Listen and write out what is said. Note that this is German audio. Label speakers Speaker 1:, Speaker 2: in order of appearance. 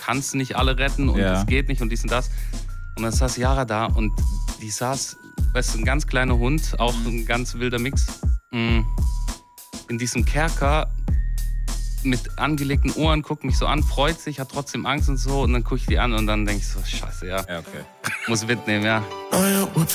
Speaker 1: kannst nicht alle retten und es geht nicht und dies und das. Und dann saß Yara da und die saß, weißt du, ein ganz kleiner Hund, auch ein ganz wilder Mix, in diesem Kerker mit angelegten Ohren, guckt mich so an, freut sich, hat trotzdem Angst und so. Und dann gucke ich die an und dann denke ich so, scheiße, ja.
Speaker 2: Ja, okay.
Speaker 1: Muss mitnehmen, ja.
Speaker 3: I am what